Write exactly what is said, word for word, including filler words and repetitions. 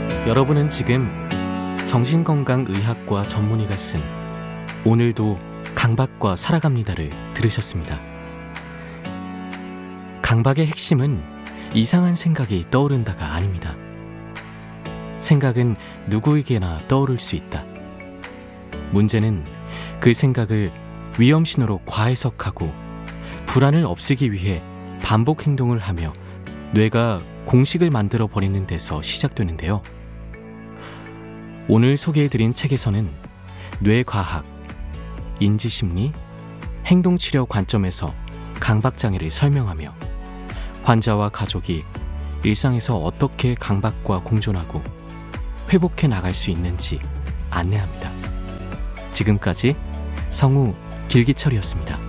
여러분은 지금 정신건강의학과 전문의가 쓴 오늘도 강박과 살아갑니다를 들으셨습니다. 강박의 핵심은 이상한 생각이 떠오른다가 아닙니다. 생각은 누구에게나 떠오를 수 있다. 문제는 그 생각을 위험신호로 과해석하고 불안을 없애기 위해 반복 행동을 하며 뇌가 공식을 만들어 버리는 데서 시작되는데요. 오늘 소개해드린 책에서는 뇌과학, 인지심리, 행동치료 관점에서 강박장애를 설명하며 환자와 가족이 일상에서 어떻게 강박과 공존하고 회복해 나갈 수 있는지 안내합니다. 지금까지 성우 길기철이었습니다.